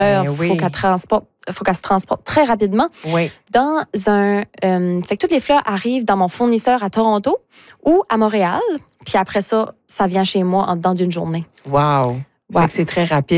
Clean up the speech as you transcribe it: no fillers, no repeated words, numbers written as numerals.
faut qu'elle se transporte très rapidement. Oui. Dans un, fait que toutes les fleurs arrivent dans mon fournisseur à Toronto ou à Montréal. Puis après ça, ça vient chez moi en dedans d'une journée. Wow. Ouais. Fait que c'est très rapide.